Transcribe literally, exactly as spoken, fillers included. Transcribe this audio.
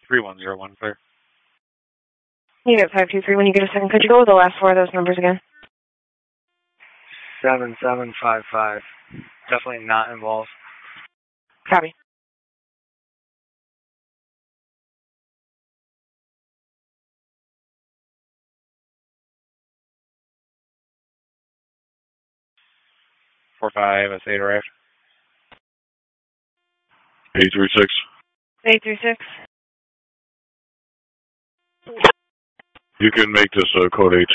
three one zero one, clear. Unit five two three, when you get a second, could you go with the last four of those numbers again? seven seven five five. Definitely not involved. Copy. four five, S eight arrived. eight three six. eight three six. You can make this uh, code eight.